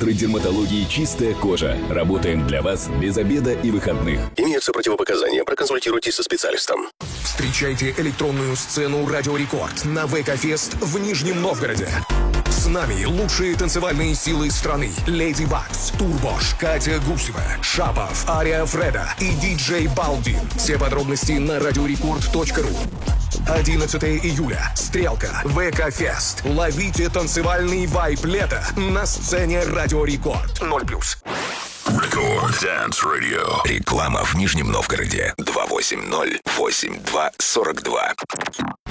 Центры дерматологии «Чистая кожа». Работаем для вас без обеда и выходных. Имеются противопоказания. Проконсультируйтесь со специалистом. Встречайте электронную сцену «Радио Рекорд» на ВК-фест в Нижнем Новгороде. С нами лучшие танцевальные силы страны. Леди Бакс, Турбош, Катя Гусева, Шапов, Ария Фреда и диджей Балдин. Все подробности на radiorecord.ru. 11 июля. Стрелка. ВК-фест. Ловите танцевальный вайб лета на сцене «Радио Рекорд». 0+. Рекорд Dance Radio. Реклама в Нижнем Новгороде. 280-82-42.